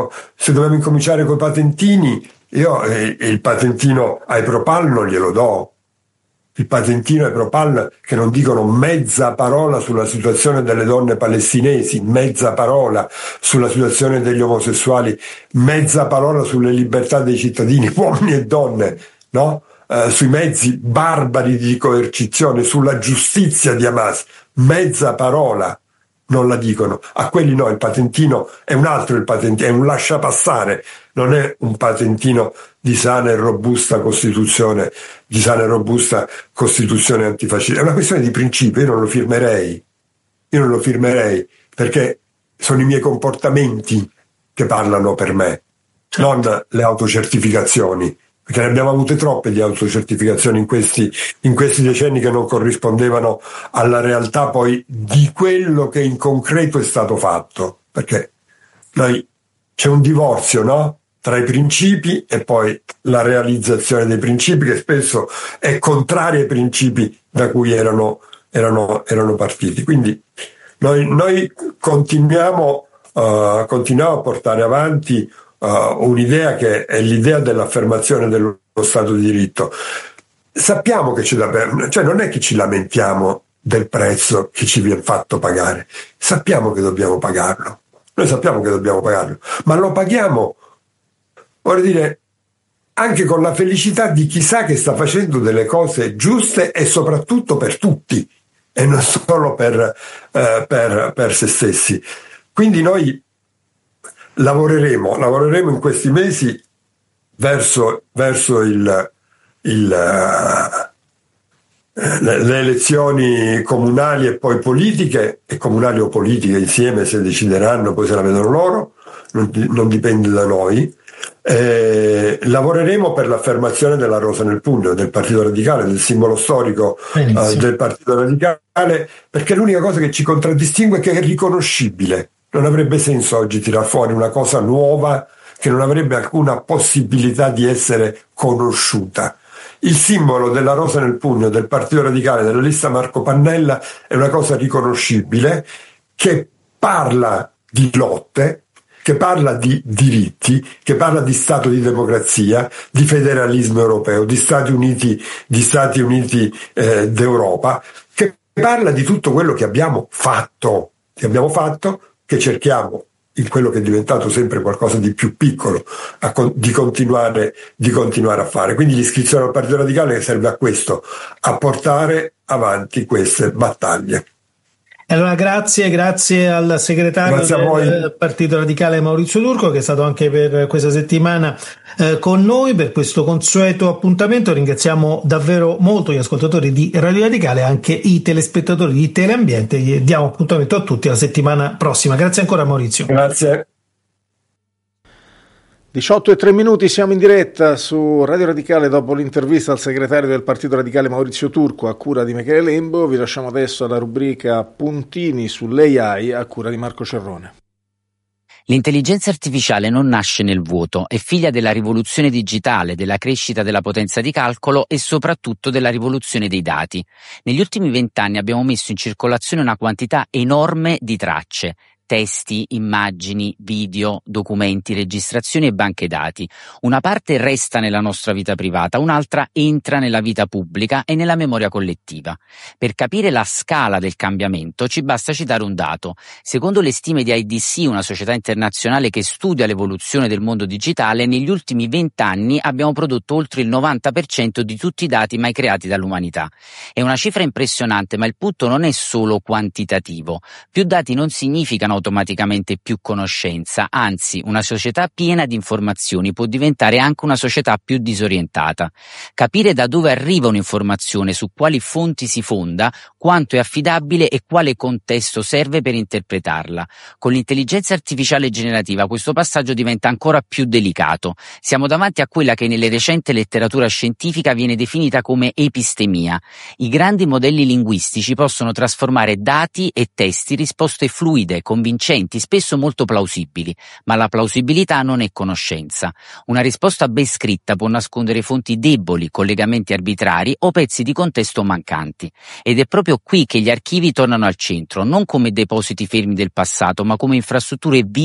se dobbiamo incominciare coi patentini, io il patentino ai Propal non glielo do. Il patentino ai Propal che non dicono mezza parola sulla situazione delle donne palestinesi, mezza parola sulla situazione degli omosessuali, mezza parola sulle libertà dei cittadini, uomini e donne, no? Sui mezzi barbari di coercizione, sulla giustizia di Hamas, mezza parola non la dicono. A quelli no, il patentino è un altro, il patentino è un lasciapassare, non è un patentino di sana e robusta Costituzione, antifascista. È una questione di principio. Io non lo firmerei perché sono i miei comportamenti che parlano per me, non le autocertificazioni, perché ne abbiamo avute troppe di autocertificazioni in questi decenni che non corrispondevano alla realtà poi di quello che in concreto è stato fatto, perché c'è un divorzio, no? Tra i principi e poi la realizzazione dei principi, che spesso è contraria ai principi da cui erano partiti. Quindi noi continuiamo a portare avanti un'idea che è l'idea dell'affermazione dello Stato di diritto. Sappiamo che c'è da perdere, cioè non è che ci lamentiamo del prezzo che ci viene fatto pagare, sappiamo che dobbiamo pagarlo, ma lo paghiamo, vorrei dire, anche con la felicità di chi sa che sta facendo delle cose giuste e soprattutto per tutti e non solo per se stessi. Quindi noi lavoreremo in questi mesi verso le elezioni comunali e poi politiche, e comunali o politiche insieme, se decideranno, poi se la vedono loro, non dipende da noi. Lavoreremo per l'affermazione della rosa nel pugno del Partito Radicale, del simbolo storico del Partito Radicale, perché l'unica cosa che ci contraddistingue è che è riconoscibile. Non avrebbe senso oggi tirar fuori una cosa nuova che non avrebbe alcuna possibilità di essere conosciuta. Il simbolo della rosa nel pugno del Partito Radicale, della lista Marco Pannella, è una cosa riconoscibile, che parla di lotte, che parla di diritti, che parla di Stato di democrazia, di federalismo europeo, di Stati Uniti d'Europa, che parla di tutto quello che abbiamo fatto, che cerchiamo, in quello che è diventato sempre qualcosa di più piccolo, di continuare a fare. Quindi l'iscrizione al Partito Radicale serve a questo, a portare avanti queste battaglie. Allora grazie al segretario del Partito Radicale Maurizio Turco, che è stato anche per questa settimana con noi per questo consueto appuntamento. Ringraziamo davvero molto gli ascoltatori di Radio Radicale, anche i telespettatori di Teleambiente. Gli diamo appuntamento a tutti la settimana prossima. Grazie ancora Maurizio. Grazie. 18:03, siamo in diretta su Radio Radicale dopo l'intervista al segretario del Partito Radicale Maurizio Turco a cura di Michele Lembo. Vi lasciamo adesso alla rubrica Puntini sull'AI a cura di Marco Cerrone. L'intelligenza artificiale non nasce nel vuoto, è figlia della rivoluzione digitale, della crescita della potenza di calcolo e soprattutto della rivoluzione dei dati. Negli ultimi 20 anni abbiamo messo in circolazione una quantità enorme di tracce, testi, immagini, video, documenti, registrazioni e banche dati. Una parte resta nella nostra vita privata, un'altra entra nella vita pubblica e nella memoria collettiva. Per capire la scala del cambiamento ci basta citare un dato. Secondo le stime di IDC, una società internazionale che studia l'evoluzione del mondo digitale, negli ultimi 20 anni abbiamo prodotto oltre il 90% di tutti i dati mai creati dall'umanità. È una cifra impressionante, ma il punto non è solo quantitativo. Più dati non significano automaticamente più conoscenza, anzi una società piena di informazioni può diventare anche una società più disorientata. Capire da dove arriva un'informazione, su quali fonti si fonda, quanto è affidabile e quale contesto serve per interpretarla. Con l'intelligenza artificiale generativa questo passaggio diventa ancora più delicato. Siamo davanti a quella che nelle recente letteratura scientifica viene definita come epistemia. I grandi modelli linguistici possono trasformare dati e testi in risposte fluide, convincenti, spesso molto plausibili, ma la plausibilità non è conoscenza. Una risposta ben scritta può nascondere fonti deboli, collegamenti arbitrari o pezzi di contesto mancanti. Ed è proprio qui che gli archivi tornano al centro, non come depositi fermi del passato, ma come infrastrutture vive